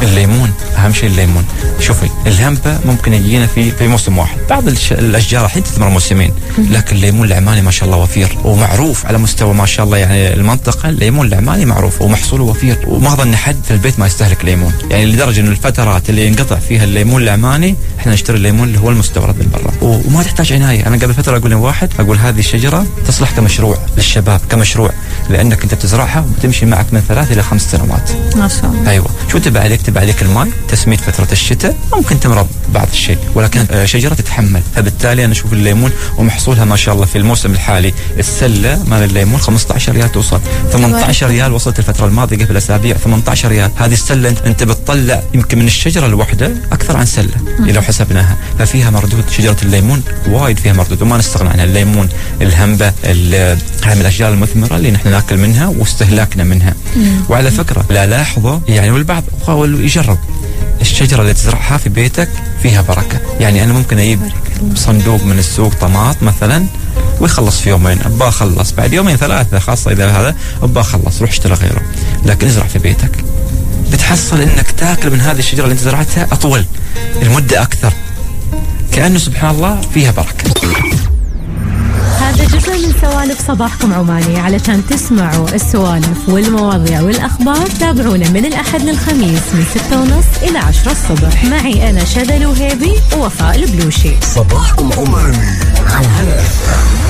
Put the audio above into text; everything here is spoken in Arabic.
الليمون اهم شيء. الليمون شوفي الهنبه ممكن يجينا في موسم واحد، بعض الاشجار الحين تثمر موسمين، لكن الليمون العماني ما شاء الله وفير ومعروف على مستوى ما شاء الله يعني المنطقه. الليمون العماني معروف ومحصوله وفير، وما ظن حد في البيت ما يستهلك ليمون، يعني لدرجه ان الفترات اللي ينقطع فيها الليمون العماني احنا نشتري الليمون اللي هو المستورد من برا، وما تحتاج عنايه. انا قبل فتره اقول لواحد، اقول هذه الشجره تصلح كمشروع للشباب، كمشروع، لانك انت بتزرعها وتمشي معك من 3 إلى 5 سنوات ما شاء الله. ايوه. شو تبع عليك الماء، تسميد فتره الشتاء، ممكن تمرض بعض الشيء، ولكن شجره تتحمل. فبالتالي انا اشوف الليمون ومحصولها ما شاء الله في الموسم الحالي. السله مال الليمون 15 ريال توصل، 18 ريال وصلت الفتره الماضيه قبل اسابيع، 18 ريال. هذه السله انت بتطلع يمكن من الشجره الواحده اكثر عن سله لو حسبناها، ففيها مردود. شجره الليمون وايد فيها مردود وما نستغنى عنها. الليمون، الهنبه، هاي من الاشجار المثمره اللي نحن ناكل منها واستهلاكنا منها. وعلى فكره لا لاحظوا يعني، والبعض حاول يجرب الشجره اللي تزرعها في بيتك فيها بركه. يعني انا ممكن اجيب صندوق من السوق طماط مثلا ويخلص في يومين، ابا اخلص بعد يومين 3، خاصه اذا هذا ابا اخلص، روح اشتري غيره. لكن ازرع في بيتك بتحصل انك تاكل من هذه الشجره اللي انت زرعتها اطول المده اكثر، كانه سبحان الله فيها بركه. هذا جزء من سوالف صباحكم عماني. علشان تسمعوا السوالف والمواضيع والأخبار تابعونا من الأحد للخميس من 6:30 إلى 10 الصبح. معي أنا شذى الوهيبي ووفاء البلوشي. صباحكم عماني على هلا.